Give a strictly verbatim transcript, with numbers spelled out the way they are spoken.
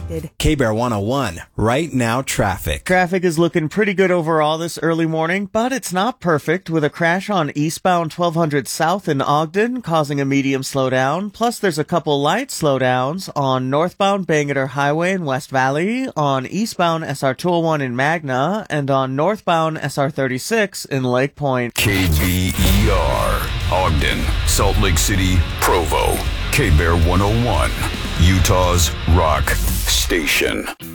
affected. K-Bear one oh one, right now traffic. Traffic is looking pretty good overall this early morning, but it's not perfect with a crash on eastbound twelve hundred South in Ogden causing a medium slowdown. Plus there's a couple light slowdowns on northbound Bangerter Highway in West Valley, on eastbound S R two oh one in Magna, and on northbound S R thirty-six in Lake Point. K B E R, Ogden, Salt Lake City, Provo. K-Bear one oh one, Utah's rock station.